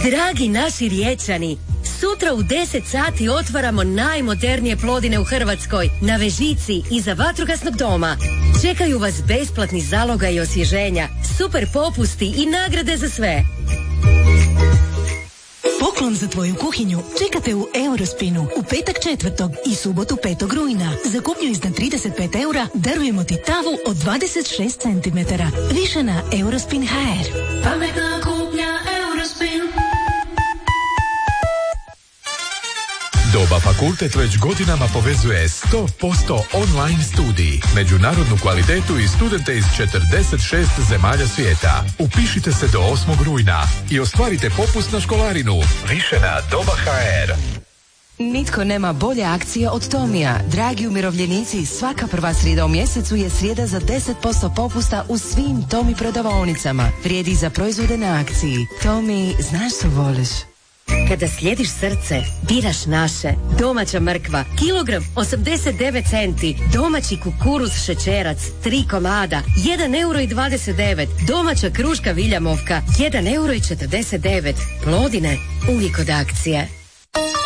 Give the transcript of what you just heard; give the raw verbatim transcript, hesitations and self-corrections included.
Dragi naši Riječani, sutra u deset sati otvaramo najmodernije Plodine u Hrvatskoj na Vežici iza Vatrogasnog doma. Čekaju vas besplatni zaloga i osvježenja, super popusti i nagrade za sve. Poklon za tvoju kuhinju čekate u Eurospinu u petak četvrtog i subotu petog rujna. Za kupnju iznad trideset pet eura darujemo ti tavu od dvadeset šest centimetara. Više na Eurospin ha er. Pametna kupnja Eurospin. Doba Fakultet već godinama povezuje sto posto online studij, međunarodnu kvalitetu i studente iz četrdeset šest zemalja svijeta. Upišite se do osmog rujna i ostvarite popust na školarinu. Više na doba ha er. Nitko nema bolje akcije od Tomija. Dragi umirovljenici, svaka prva srijeda u mjesecu je srijeda za deset posto popusta u svim Tomi prodavaonicama. Vrijedi za proizvode na akciji. Tomi, znaš što voliš. Kada slijediš srce, biraš naše. Domaća mrkva, kilogram osamdeset devet centi. Domaći kukuruz šećerac, tri komada, jedan euro i dvadeset devet. Domaća kruška viljamovka, jedan euro i četrdeset devet. Plodine, uvijek od akcije.